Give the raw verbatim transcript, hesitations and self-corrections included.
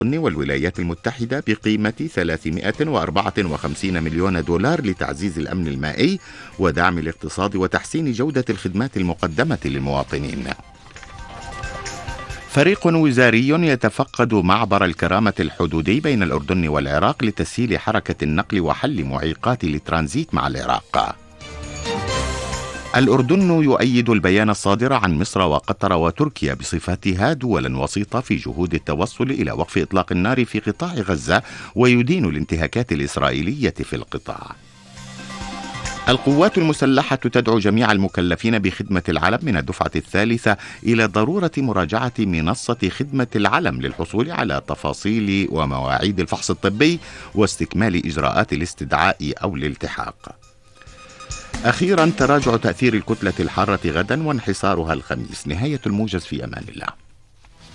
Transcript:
والولايات المتحدة بقيمة ثلاثمائة وأربعة وخمسين مليون دولار لتعزيز الأمن المائي ودعم الاقتصاد وتحسين جودة الخدمات المقدمة للمواطنين. فريق وزاري يتفقد معبر الكرامة الحدودي بين الأردن والعراق لتسهيل حركة النقل وحل معيقات الترانزيت مع العراق. الأردن يؤيد البيان الصادر عن مصر وقطر وتركيا بصفتها دولا وسيطة في جهود التوصل إلى وقف إطلاق النار في قطاع غزة، ويدين الانتهاكات الإسرائيلية في القطاع. القوات المسلحة تدعو جميع المكلفين بخدمة العلم من الدفعة الثالثة إلى ضرورة مراجعة منصة خدمة العلم للحصول على تفاصيل ومواعيد الفحص الطبي واستكمال إجراءات الاستدعاء أو الالتحاق. أخيرا، تراجع تأثير الكتلة الحارة غدا وانحسارها الخميس. نهاية الموجز، في أمان الله.